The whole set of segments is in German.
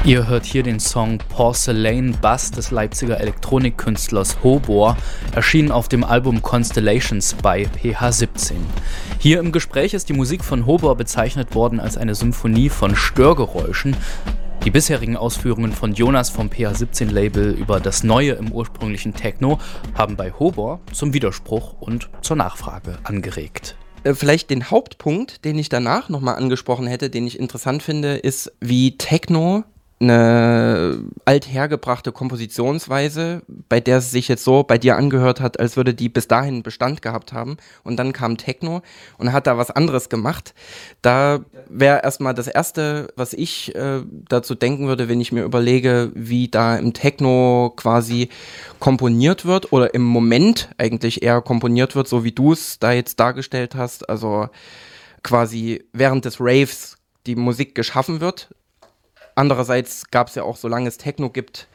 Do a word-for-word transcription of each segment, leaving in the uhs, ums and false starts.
Ihr hört hier den Song Porcelain Bass des Leipziger Elektronikkünstlers Hobor, erschienen auf dem Album Constellations bei P H siebzehn. Hier im Gespräch ist die Musik von Hobor bezeichnet worden als eine Symphonie von Störgeräuschen. Die bisherigen Ausführungen von Jonas vom P H siebzehn Label über das Neue im ursprünglichen Techno haben bei Hobor zum Widerspruch und zur Nachfrage angeregt. Vielleicht den Hauptpunkt, den ich danach nochmal angesprochen hätte, den ich interessant finde, ist, wie Techno eine althergebrachte Kompositionsweise, bei der es sich jetzt so bei dir angehört hat, als würde die bis dahin Bestand gehabt haben. Und dann kam Techno und hat da was anderes gemacht. Da wäre erstmal das Erste, was ich äh, dazu denken würde, wenn ich mir überlege, wie da im Techno quasi komponiert wird oder im Moment eigentlich eher komponiert wird, so wie du es da jetzt dargestellt hast. Also quasi während des Raves die Musik geschaffen wird. Andererseits gab es ja auch, solange es Techno gibt,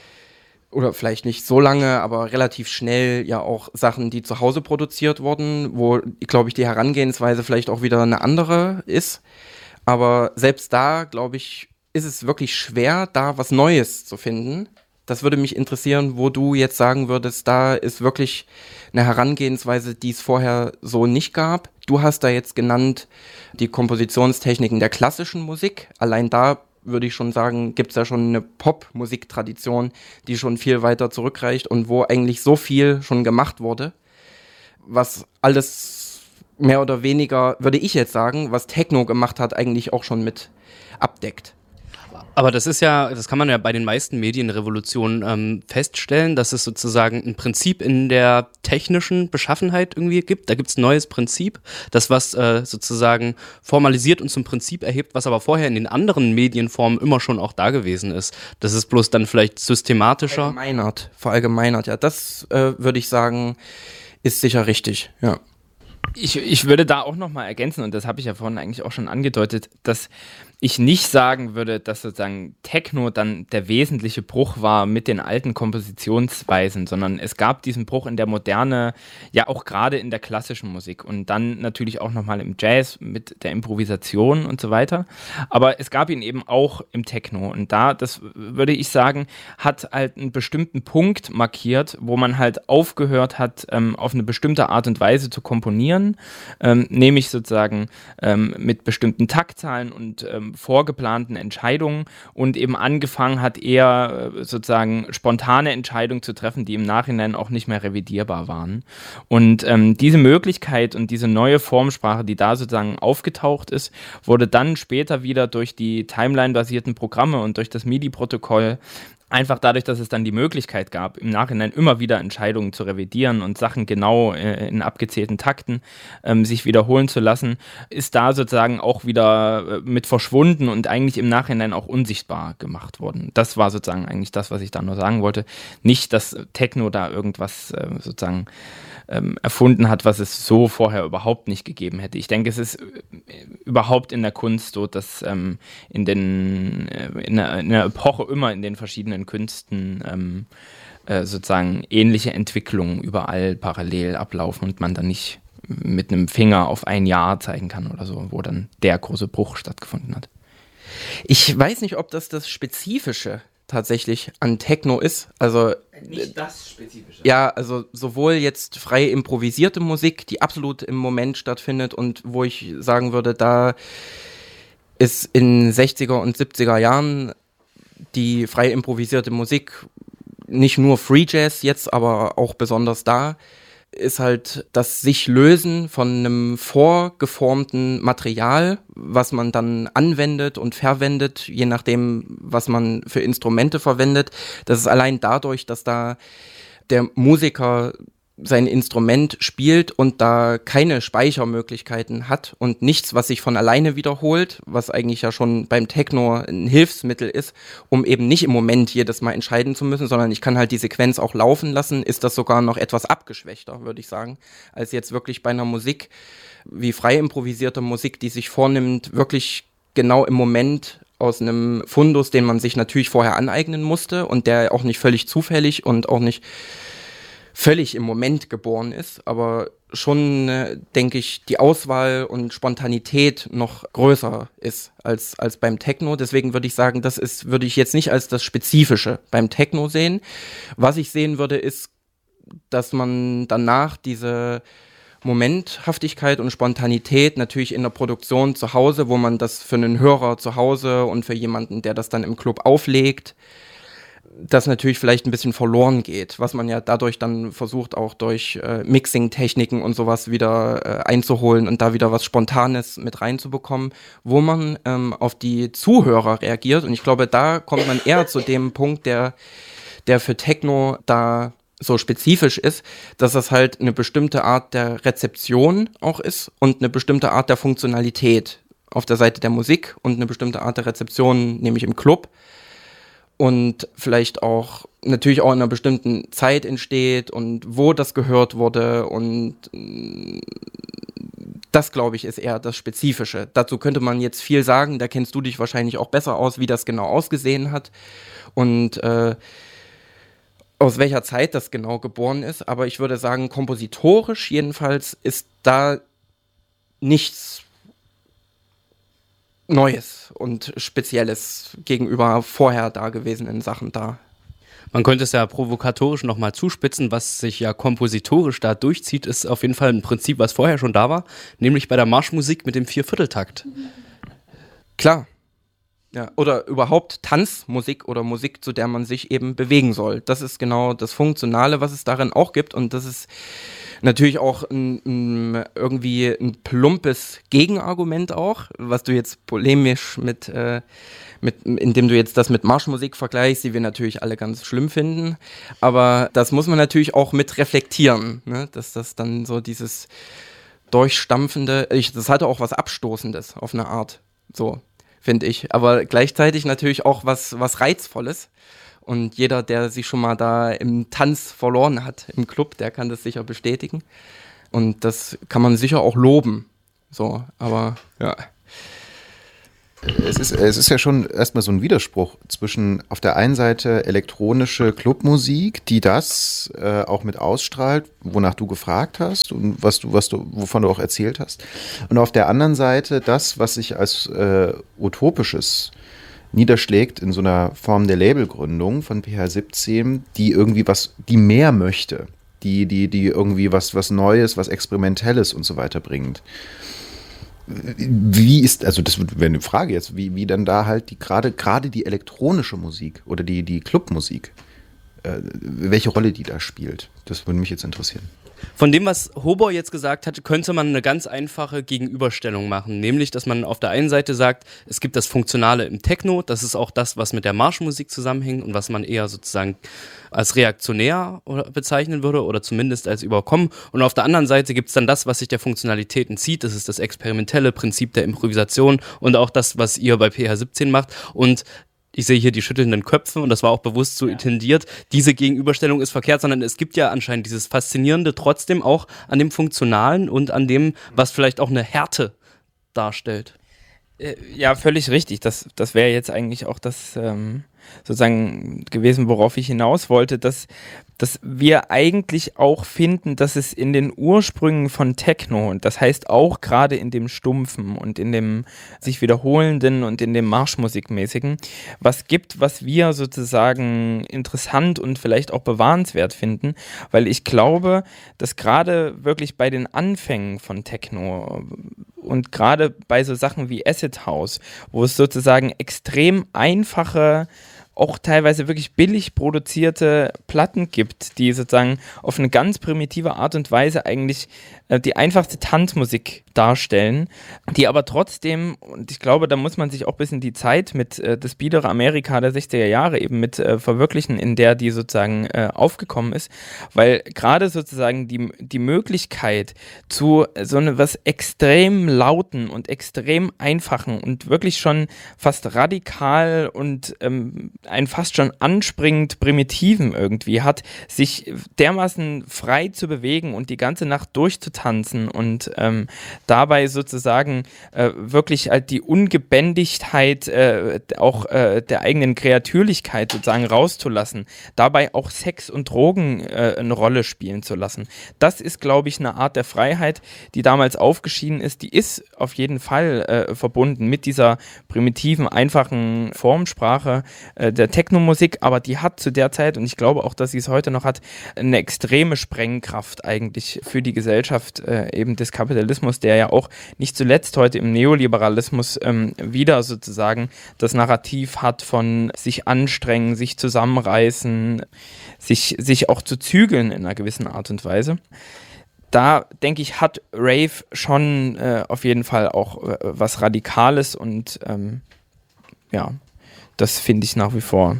oder vielleicht nicht so lange, aber relativ schnell ja auch Sachen, die zu Hause produziert wurden, wo, glaube ich, die Herangehensweise vielleicht auch wieder eine andere ist. Aber selbst da, glaube ich, ist es wirklich schwer, da was Neues zu finden. Das würde mich interessieren, wo du jetzt sagen würdest, da ist wirklich eine Herangehensweise, die es vorher so nicht gab. Du hast da jetzt genannt die Kompositionstechniken der klassischen Musik. Allein da würde ich schon sagen, gibt es ja schon eine Pop-Musiktradition, die schon viel weiter zurückreicht und wo eigentlich so viel schon gemacht wurde, was alles mehr oder weniger, würde ich jetzt sagen, was Techno gemacht hat, eigentlich auch schon mit abdeckt. Aber das ist ja, das kann man ja bei den meisten Medienrevolutionen ähm, feststellen, dass es sozusagen ein Prinzip in der technischen Beschaffenheit irgendwie gibt. Da gibt es ein neues Prinzip, das was äh, sozusagen formalisiert und zum Prinzip erhebt, was aber vorher in den anderen Medienformen immer schon auch da gewesen ist. Das ist bloß dann vielleicht systematischer. Verallgemeinert, verallgemeinert, ja. Das äh, würde ich sagen, ist sicher richtig, ja. Ich, ich würde da auch nochmal ergänzen, und das habe ich ja vorhin eigentlich auch schon angedeutet, dass ich nicht sagen würde, dass sozusagen Techno dann der wesentliche Bruch war mit den alten Kompositionsweisen, sondern es gab diesen Bruch in der Moderne, ja auch gerade in der klassischen Musik und dann natürlich auch nochmal im Jazz mit der Improvisation und so weiter, aber es gab ihn eben auch im Techno und da, das würde ich sagen, hat halt einen bestimmten Punkt markiert, wo man halt aufgehört hat, ähm, auf eine bestimmte Art und Weise zu komponieren, ähm, nämlich sozusagen ähm, mit bestimmten Taktzahlen und ähm, vorgeplanten Entscheidungen und eben angefangen hat, eher äh, sozusagen spontane Entscheidungen zu treffen, die im Nachhinein auch nicht mehr revidierbar waren. Und ähm, diese Möglichkeit und diese neue Formsprache, die da sozusagen aufgetaucht ist, wurde dann später wieder durch die Timeline-basierten Programme und durch das MIDI-Protokoll einfach dadurch, dass es dann die Möglichkeit gab, im Nachhinein immer wieder Entscheidungen zu revidieren und Sachen genau äh, in abgezählten Takten ähm, sich wiederholen zu lassen, ist da sozusagen auch wieder äh, mit verschwunden und eigentlich im Nachhinein auch unsichtbar gemacht worden. Das war sozusagen eigentlich das, was ich da nur sagen wollte. Nicht, dass Techno da irgendwas äh, sozusagen ähm, erfunden hat, was es so vorher überhaupt nicht gegeben hätte. Ich denke, es ist äh, überhaupt in der Kunst so, dass ähm, in, den, äh, in, der, in der Epoche immer in den verschiedenen Künsten ähm, äh, sozusagen ähnliche Entwicklungen überall parallel ablaufen und man dann nicht mit einem Finger auf ein Jahr zeigen kann oder so, wo dann der große Bruch stattgefunden hat. Ich weiß nicht, ob das das Spezifische tatsächlich an Techno ist. Also nicht das Spezifische. Ja, also sowohl jetzt frei improvisierte Musik, die absolut im Moment stattfindet und wo ich sagen würde, da ist in sechziger und siebziger Jahren die frei improvisierte Musik, nicht nur Free Jazz jetzt, aber auch besonders da, ist halt das sich lösen von einem vorgeformten Material, was man dann anwendet und verwendet, je nachdem, was man für Instrumente verwendet. Das ist allein dadurch, dass da der Musiker sein Instrument spielt und da keine Speichermöglichkeiten hat und nichts, was sich von alleine wiederholt, was eigentlich ja schon beim Techno ein Hilfsmittel ist, um eben nicht im Moment jedes Mal entscheiden zu müssen, sondern ich kann halt die Sequenz auch laufen lassen, ist das sogar noch etwas abgeschwächter, würde ich sagen, als jetzt wirklich bei einer Musik wie frei improvisierter Musik, die sich vornimmt, wirklich genau im Moment aus einem Fundus, den man sich natürlich vorher aneignen musste und der auch nicht völlig zufällig und auch nicht völlig im Moment geboren ist, aber schon, äh, denke ich, die Auswahl und Spontanität noch größer ist als, als beim Techno. Deswegen würde ich sagen, das ist, würde ich jetzt nicht als das Spezifische beim Techno sehen. Was ich sehen würde, ist, dass man danach diese Momenthaftigkeit und Spontanität natürlich in der Produktion zu Hause, wo man das für einen Hörer zu Hause und für jemanden, der das dann im Club auflegt, das natürlich vielleicht ein bisschen verloren geht, was man ja dadurch dann versucht, auch durch äh, Mixing-Techniken und sowas wieder äh, einzuholen und da wieder was Spontanes mit reinzubekommen, wo man ähm, auf die Zuhörer reagiert. Und ich glaube, da kommt man eher zu dem Punkt, der, der für Techno da so spezifisch ist, dass das halt eine bestimmte Art der Rezeption auch ist und eine bestimmte Art der Funktionalität auf der Seite der Musik und eine bestimmte Art der Rezeption, nämlich im Club. Und vielleicht auch natürlich auch in einer bestimmten Zeit entsteht und wo das gehört wurde. Und das, glaube ich, ist eher das Spezifische. Dazu könnte man jetzt viel sagen, da kennst du dich wahrscheinlich auch besser aus, wie das genau ausgesehen hat und äh, aus welcher Zeit das genau geboren ist. Aber ich würde sagen, kompositorisch jedenfalls ist da nichts Neues und Spezielles gegenüber vorher dagewesenen Sachen da. Man könnte es ja provokatorisch nochmal zuspitzen, was sich ja kompositorisch da durchzieht, ist auf jeden Fall ein Prinzip, was vorher schon da war, nämlich bei der Marschmusik mit dem Viervierteltakt. Klar. Ja, oder überhaupt Tanzmusik oder Musik, zu der man sich eben bewegen soll. Das ist genau das Funktionale, was es darin auch gibt, und das ist natürlich auch ein, ein, irgendwie ein plumpes Gegenargument auch, was du jetzt polemisch mit, äh, mit, indem du jetzt das mit Marschmusik vergleichst, die wir natürlich alle ganz schlimm finden, aber das muss man natürlich auch mit reflektieren, ne? Dass das dann so dieses durchstampfende, ich, das hatte auch was Abstoßendes auf eine Art, so finde ich, aber gleichzeitig natürlich auch was, was Reizvolles. Und jeder, der sich schon mal da im Tanz verloren hat, im Club, der kann das sicher bestätigen. Und das kann man sicher auch loben. So, aber ja. Es ist, es ist ja schon erstmal so ein Widerspruch zwischen auf der einen Seite elektronische Clubmusik, die das äh, auch mit ausstrahlt, wonach du gefragt hast und was du, was du, wovon du auch erzählt hast. Und auf der anderen Seite das, was sich als äh, utopisches niederschlägt in so einer Form der Labelgründung von P H siebzehn, die irgendwie was, die mehr möchte, die, die, die irgendwie was, was Neues, was Experimentelles und so weiter bringt. Wie ist, also das wäre eine Frage jetzt, wie, wie dann da halt die gerade gerade die elektronische Musik oder die, die Clubmusik, äh, welche Rolle die da spielt, das würde mich jetzt interessieren. Von dem, was Hobor jetzt gesagt hat, könnte man eine ganz einfache Gegenüberstellung machen, nämlich, dass man auf der einen Seite sagt, es gibt das Funktionale im Techno, das ist auch das, was mit der Marschmusik zusammenhängt und was man eher sozusagen als reaktionär bezeichnen würde oder zumindest als überkommen, und auf der anderen Seite gibt es dann das, was sich der Funktionalität entzieht, das ist das experimentelle Prinzip der Improvisation und auch das, was ihr bei P H siebzehn macht, und ich sehe hier die schüttelnden Köpfe und das war auch bewusst so intendiert. Diese Gegenüberstellung ist verkehrt, sondern es gibt ja anscheinend dieses Faszinierende trotzdem auch an dem Funktionalen und an dem, was vielleicht auch eine Härte darstellt. Ja, völlig richtig. Das, das wäre jetzt eigentlich auch das ähm, sozusagen gewesen, worauf ich hinaus wollte, dass, dass wir eigentlich auch finden, dass es in den Ursprüngen von Techno, und das heißt auch gerade in dem Stumpfen und in dem sich wiederholenden und in dem Marschmusikmäßigen, was gibt, was wir sozusagen interessant und vielleicht auch bewahrenswert finden, weil ich glaube, dass gerade wirklich bei den Anfängen von Techno und gerade bei so Sachen wie Acid House, wo es sozusagen extrem einfache, auch teilweise wirklich billig produzierte Platten gibt, die sozusagen auf eine ganz primitive Art und Weise eigentlich äh, die einfachste Tanzmusik darstellen, die aber trotzdem, und ich glaube, da muss man sich auch ein bisschen die Zeit mit äh, das biedere Amerika der sechziger Jahre eben mit äh, verwirklichen, in der die sozusagen äh, aufgekommen ist, weil gerade sozusagen die, die Möglichkeit zu so eine was extrem lauten und extrem einfachen und wirklich schon fast radikal und ähm, ein fast schon anspringend Primitiven irgendwie hat, sich dermaßen frei zu bewegen und die ganze Nacht durchzutanzen, tanzen und ähm, dabei sozusagen äh, wirklich halt die Ungebändigtheit äh, auch äh, der eigenen Kreatürlichkeit sozusagen rauszulassen, dabei auch Sex und Drogen äh, eine Rolle spielen zu lassen. Das ist, glaube ich, eine Art der Freiheit, die damals aufgeschieden ist. Die ist auf jeden Fall äh, verbunden mit dieser primitiven, einfachen Formsprache äh, der Technomusik, aber die hat zu der Zeit, und ich glaube auch, dass sie es heute noch hat, eine extreme Sprengkraft eigentlich für die Gesellschaft äh, eben des Kapitalismus, der ja auch nicht zuletzt heute im Neoliberalismus ähm, wieder sozusagen das Narrativ hat von sich anstrengen, sich zusammenreißen, sich, sich auch zu zügeln in einer gewissen Art und Weise. Da, denke ich, hat Rave schon äh, auf jeden Fall auch äh, was Radikales und ähm, ja, das finde ich nach wie vor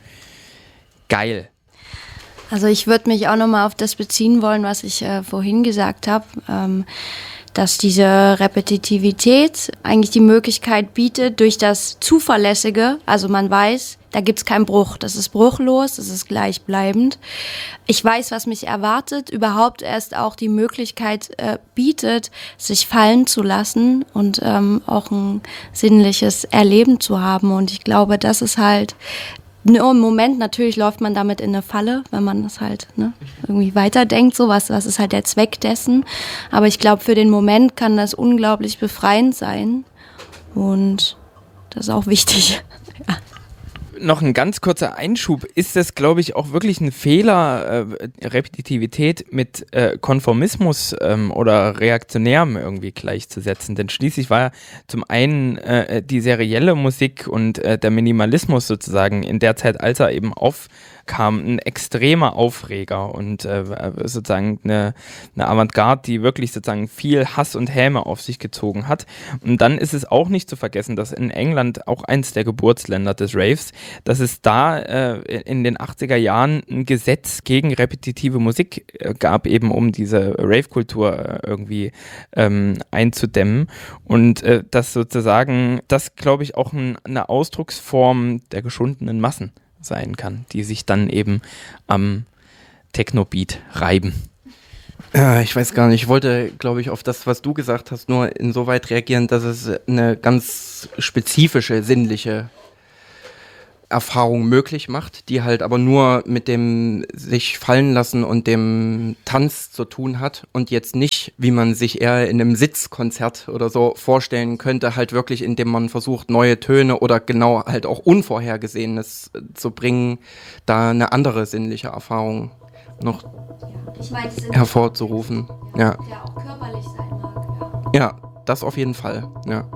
geil. Also ich würde mich auch nochmal auf das beziehen wollen, was ich äh, vorhin gesagt habe, ähm, dass diese Repetitivität eigentlich die Möglichkeit bietet, durch das Zuverlässige, also man weiß, da gibt's keinen Bruch, das ist bruchlos, das ist gleichbleibend. Ich weiß, was mich erwartet, überhaupt erst auch die Möglichkeit äh, bietet, sich fallen zu lassen und ähm, auch ein sinnliches Erleben zu haben. Und ich glaube, das ist halt nur im Moment, natürlich läuft man damit in eine Falle, wenn man das halt ne, irgendwie weiterdenkt, so was, was ist halt der Zweck dessen. Aber ich glaube, für den Moment kann das unglaublich befreiend sein und das ist auch wichtig. Ja. Noch ein ganz kurzer Einschub. Ist das, glaube ich, auch wirklich ein Fehler, äh, Repetitivität mit äh, Konformismus ähm, oder Reaktionärem irgendwie gleichzusetzen? Denn schließlich war ja zum einen äh, die serielle Musik und äh, der Minimalismus sozusagen in der Zeit, als er eben aufkam, ein extremer Aufreger und äh, sozusagen eine, eine Avantgarde, die wirklich sozusagen viel Hass und Häme auf sich gezogen hat. Und dann ist es auch nicht zu vergessen, dass in England, auch eins der Geburtsländer des Raves, dass es da äh, in den achtziger Jahren ein Gesetz gegen repetitive Musik äh, gab, eben um diese Rave-Kultur äh, irgendwie ähm, einzudämmen. Und äh, das sozusagen, das glaube ich auch ein, eine Ausdrucksform der geschundenen Massen sein kann, die sich dann eben am Techno-Beat reiben. Ja, ich weiß gar nicht, ich wollte, glaube ich, auf das, was du gesagt hast, nur insoweit reagieren, dass es eine ganz spezifische, sinnliche Erfahrung möglich macht, die halt aber nur mit dem sich fallen lassen und dem Tanz zu tun hat und jetzt nicht, wie man sich eher in einem Sitzkonzert oder so vorstellen könnte, halt wirklich, indem man versucht, neue Töne oder genau halt auch Unvorhergesehenes zu bringen, da eine andere sinnliche Erfahrung noch ich mein, hervorzurufen. Ja. Der auch körperlich sein mag. Ja. Ja, das auf jeden Fall, ja.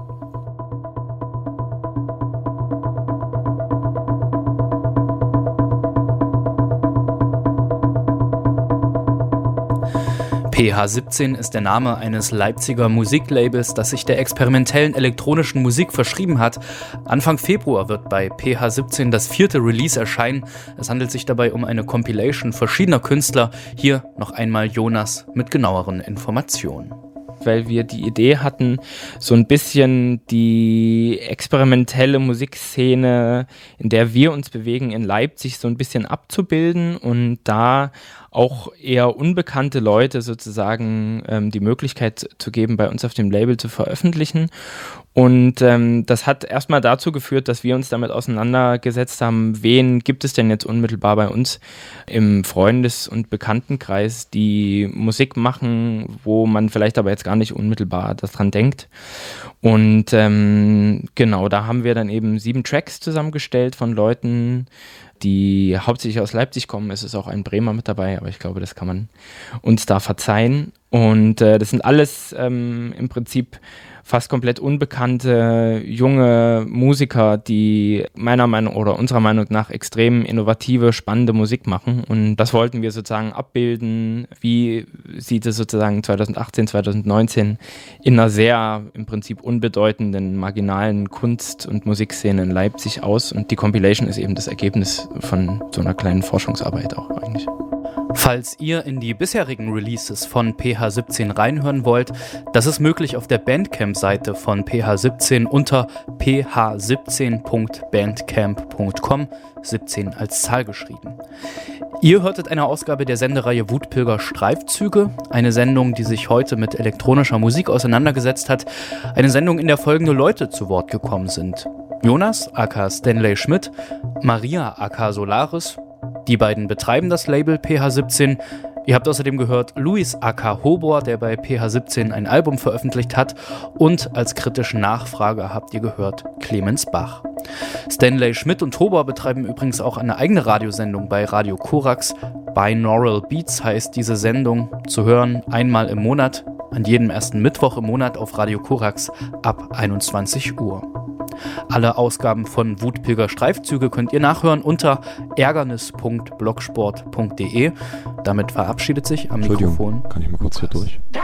P H siebzehn ist der Name eines Leipziger Musiklabels, das sich der experimentellen elektronischen Musik verschrieben hat. Anfang Februar wird bei P H siebzehn das vierte Release erscheinen. Es handelt sich dabei um eine Compilation verschiedener Künstler. Hier noch einmal Jonas mit genaueren Informationen. Weil wir die Idee hatten, so ein bisschen die experimentelle Musikszene, in der wir uns bewegen, in Leipzig so ein bisschen abzubilden und da auch eher unbekannte Leute sozusagen ähm, die Möglichkeit zu geben, bei uns auf dem Label zu veröffentlichen. Und ähm, das hat erstmal dazu geführt, dass wir uns damit auseinandergesetzt haben, wen gibt es denn jetzt unmittelbar bei uns im Freundes- und Bekanntenkreis, die Musik machen, wo man vielleicht aber jetzt gar nicht unmittelbar daran denkt. Und ähm, genau, da haben wir dann eben sieben Tracks zusammengestellt von Leuten, die hauptsächlich aus Leipzig kommen. Es ist auch ein Bremer mit dabei, aber ich glaube, das kann man uns da verzeihen. Und äh, das sind alles ähm, im Prinzip fast komplett unbekannte junge Musiker, die meiner Meinung oder unserer Meinung nach extrem innovative, spannende Musik machen. Und das wollten wir sozusagen abbilden. Wie sieht es sozusagen zwanzig achtzehn, zwanzig neunzehn in einer sehr im Prinzip unbedeutenden, marginalen Kunst- und Musikszene in Leipzig aus? Und die Compilation ist eben das Ergebnis von so einer kleinen Forschungsarbeit auch eigentlich. Falls ihr in die bisherigen Releases von P H siebzehn reinhören wollt, das ist möglich auf der Bandcamp-Seite von P H siebzehn unter p h siebzehn punkt bandcamp punkt com, siebzehn als Zahl geschrieben. Ihr hörtet eine Ausgabe der Sendereihe Wutpilger Streifzüge, eine Sendung, die sich heute mit elektronischer Musik auseinandergesetzt hat, eine Sendung, in der folgende Leute zu Wort gekommen sind. Jonas, aka Stanley Schmidt, Maria, aka Solaris, die beiden betreiben das Label P H siebzehn. Ihr habt außerdem gehört Luis aka Hobor, der bei P H siebzehn ein Album veröffentlicht hat, und als kritischen Nachfrager habt ihr gehört Clemens Bach. Stanley Schmidt und Hobor betreiben übrigens auch eine eigene Radiosendung bei Radio Korax. Binaural Beats heißt diese Sendung, zu hören einmal im Monat, an jedem ersten Mittwoch im Monat auf Radio Korax ab einundzwanzig Uhr. Alle Ausgaben von Wutpilger Streifzüge könnt ihr nachhören unter ärgernis punkt blogsport punkt de. Damit verabschiedet sich am Mikrofon. Kann ich mal kurz hier durch?